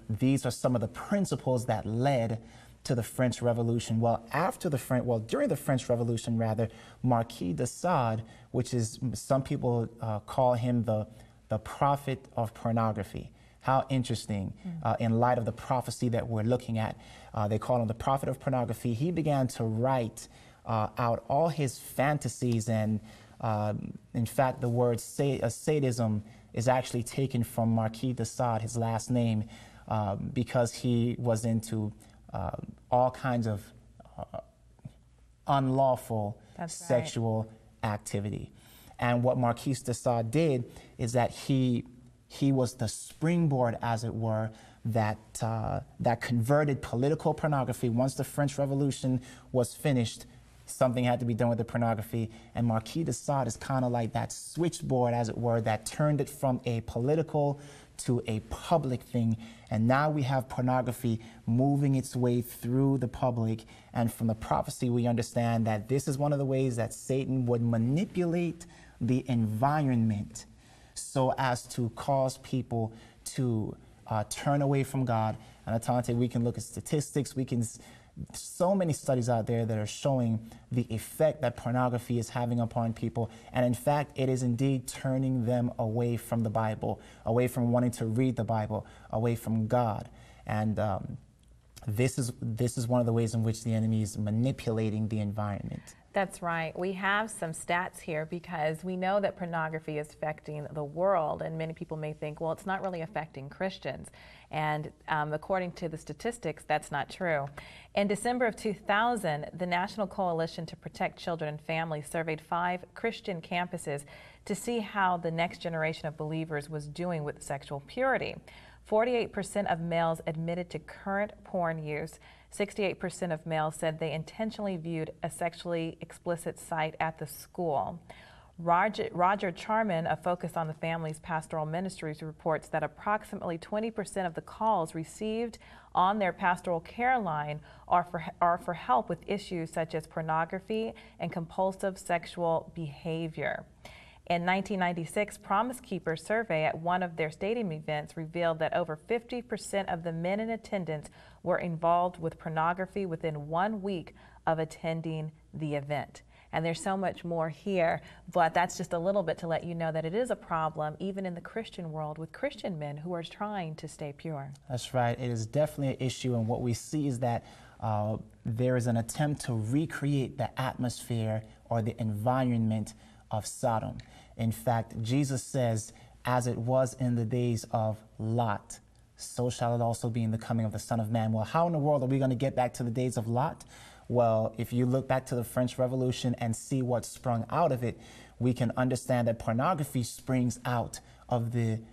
these are some of the principles that led to the French Revolution. During the French Revolution, rather, Marquis de Sade, which is, some people call him the prophet of pornography. How interesting, in light of the prophecy that we're looking at. They call him the prophet of pornography. He began to write out all his fantasies, and in fact, the word sadism is actually taken from Marquis de Sade, his last name, because he was into all kinds of unlawful sexual activity. And what Marquis de Sade did is that he was the springboard, as it were, that converted political pornography. Once the French Revolution was finished, something had to be done with the pornography, and Marquis de Sade is kind of like that switchboard, as it were, that turned it from a political to a public thing. And now we have pornography moving its way through the public. And from the prophecy, we understand that this is one of the ways that Satan would manipulate the environment so as to cause people to turn away from God. And Atante, we can look at statistics, so many studies out there that are showing the effect that pornography is having upon people. And in fact, it is indeed turning them away from the Bible, away from wanting to read the Bible, away from God. And this is one of the ways in which the enemy is manipulating the environment. That's right. We have some stats here because we know that pornography is affecting the world, and many people may think, well, it's not really affecting Christians. And according to the statistics, that's not true. In December of 2000, the National Coalition to Protect Children and Families surveyed 5 Christian campuses to see how the next generation of believers was doing with sexual purity. 48% of males admitted to current porn use. 68% of males said they intentionally viewed a sexually explicit site at the school. Roger Charman of Focus on the Family's Pastoral Ministries reports that approximately 20% of the calls received on their pastoral care line are for help with issues such as pornography and compulsive sexual behavior. In 1996, Promise Keepers survey at one of their stadium events revealed that over 50% of the men in attendance were involved with pornography within 1 week of attending the event. And there's so much more here, but that's just a little bit to let you know that it is a problem even in the Christian world with Christian men who are trying to stay pure. That's right. It is definitely an issue, and what we see is that there is an attempt to recreate the atmosphere or the environment of Sodom. In fact, Jesus says, as it was in the days of Lot, so shall it also be in the coming of the Son of Man. Well, how in the world are we going to get back to the days of Lot? Well, if you look back to the French Revolution and see what sprung out of it, we can understand that pornography springs out of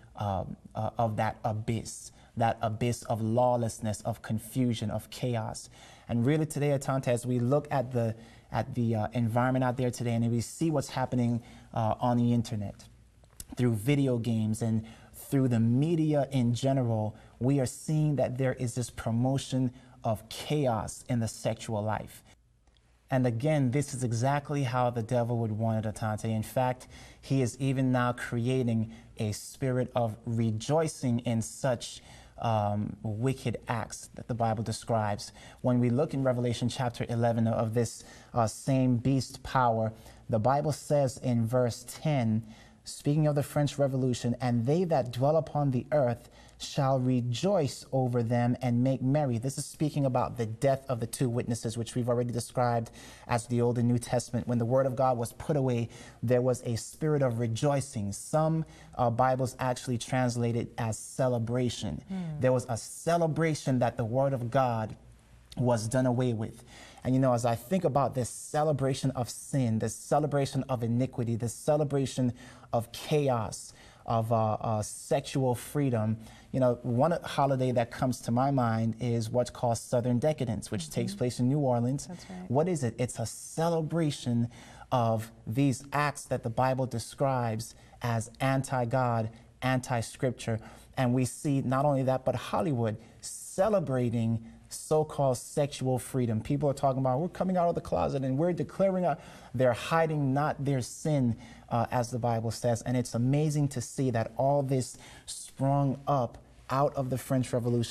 that abyss of lawlessness, of confusion, of chaos. And really today, Atante, as we look at the environment out there today, and we see what's happening on the internet, through video games and through the media in general, we are seeing that there is this promotion of chaos in the sexual life. And again, this is exactly how the devil would want it, Atante. In fact, he is even now creating a spirit of rejoicing in such wicked acts that the Bible describes. When we look in Revelation chapter 11 of this same beast power, the Bible says in verse 10, speaking of the French Revolution, and they that dwell upon the earth shall rejoice over them and make merry. This is speaking about the death of the 2 witnesses, which we've already described as the Old and New Testament. When the word of God was put away, there was a spirit of rejoicing. Some Bibles actually translate it as celebration. There was a celebration that the word of God was done away with. And you know, as I think about this celebration of sin, this celebration of iniquity, this celebration of chaos, of sexual freedom, you know, one holiday that comes to my mind is what's called Southern Decadence, which takes place in New Orleans. That's right. What is it? It's a celebration of these acts that the Bible describes as anti-God, anti-scripture. And we see not only that, but Hollywood celebrating so-called sexual freedom. People are talking about, we're coming out of the closet and we're declaring, they're hiding not their sin, as the Bible says. And it's amazing to see that all this sprung up out of the French Revolution.